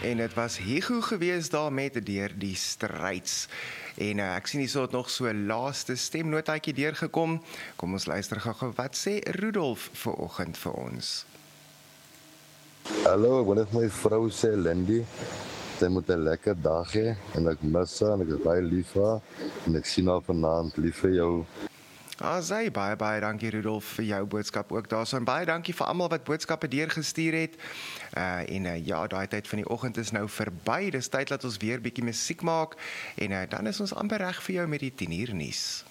En dit was Hugo gewees daar met Deur die Stryds. En ek sien hier het nog so 'n laaste stemnotaatjie deurgekom. Kom ons luister gou wat sê Rudolf vanoggend vir ons. Hallo, ek wil net my vrou sê Lindy. Sy moet 'n lekker dag hê en ek mis haar en ek is baie lief vir haar en ek sien haar vanaand, lief vir jou. Sy baie dankie Rudolf vir jou boodskap ook daarso en baie dankie vir almal wat boodskappe deurgestuur het. Ja, daai tyd van die oggend is nou verby. Dis tyd dat ons weer bietjie musiek maak en dan is ons amper reg vir jou met die 10 uur nuus.